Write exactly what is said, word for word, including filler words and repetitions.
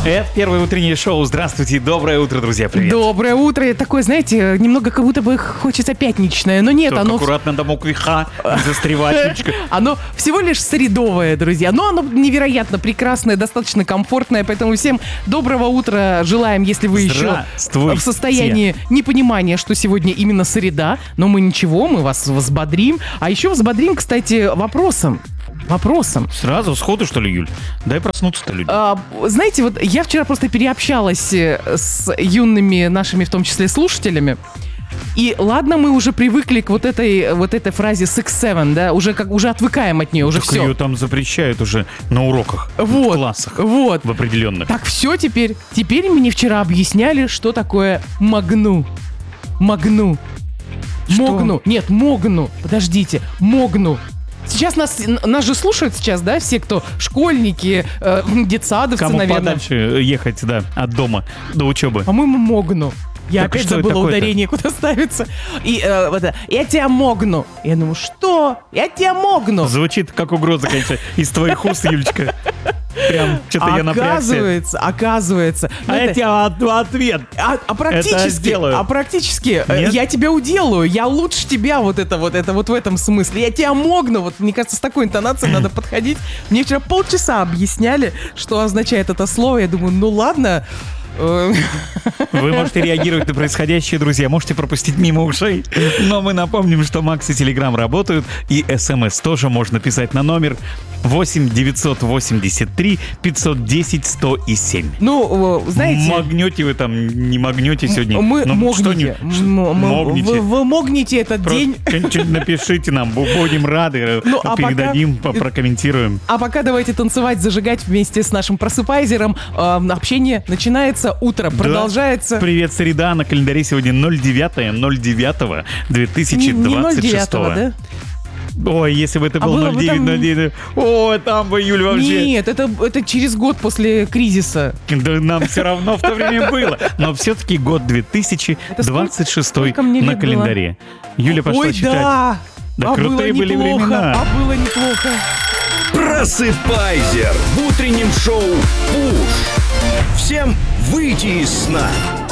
Это первое утреннее шоу. Здравствуйте, доброе утро, друзья, привет. Доброе утро. Такое, знаете, немного как будто бы хочется пятничное, но нет, Только оно... аккуратно до мокриха, не застревать. Оно всего лишь средовое, друзья. Но оно невероятно прекрасное, достаточно комфортное, поэтому всем доброго утра желаем, если вы еще в состоянии непонимания, что сегодня именно среда, но мы ничего, мы вас взбодрим. А еще взбодрим, кстати, вопросом. Вопросом. Сразу, сходу, что ли, Юль? Дай проснуться-то людям. А, знаете, вот я вчера просто переобщалась с юными нашими, в том числе, слушателями. И ладно, мы уже привыкли к вот этой, вот этой фразе сикс севен, да, уже как уже отвыкаем от нее, уже так все. Ее там запрещают уже на уроках, вот, в классах, вот. в определенных. Так все теперь. Теперь мне вчера объясняли, что такое магну. Магну. Что? Могну. Нет, могну. Подождите. Могну. Сейчас нас, нас же слушают сейчас, да, все, кто школьники, э, детсадовцы, Кому наверное. подальше ехать, да, от дома до учебы. По-моему, могну. Я Так опять что это забыла такое-то? ударение, куда ставится. И э, вот это, я тебя могну. Я думаю, что? Я тебя могну. Звучит как угроза, конечно, из твоих уст, Юлечка. Прям что-то я напрягся. Оказывается, оказывается. А я тебе ответ. А, а практически, Это сделаю. а практически э, Нет? я тебя уделаю, я лучше тебя, вот это вот, это вот в этом смысле. Я тебя могну, вот мне кажется, с такой интонацией надо подходить. Мне вчера полчаса объясняли, что означает это слово. Я думаю, ну ладно. Вы можете реагировать на происходящее, друзья, можете пропустить мимо ушей. Но мы напомним, что Макс и Телеграм работают, и СМС тоже можно писать на номер восемь девятьсот восемьдесят три пятьсот десять сто семь. Ну, знаете... Магнете вы там, не магнете сегодня? Мы ну, могните. Могните. Вы, вы могните этот Просто день. что-нибудь напишите нам, будем рады, Ну, а передадим, пока... прокомментируем. А пока давайте танцевать, зажигать вместе с нашим просыпайзером. Э, общение начинается, утро Да. продолжается. Привет, среда, на календаре сегодня ноль девятое ноль девятое две тысячи двадцать шестого. Не, не ноль девятого, да? Ой, если бы это А был было бы ноль девять ноль девять. О, там бы, Юль, вообще. Нет, это, это через год после кризиса. Да нам все равно в то время было. Но все-таки год две тысячи двадцать шестой сколько мне на лет календаре. Юля пошла Ой, читать. да! Да а крутые было были неплохо, времена. а было неплохо. Просыпайзер в утреннем шоу «Уж». Всем выйти из сна.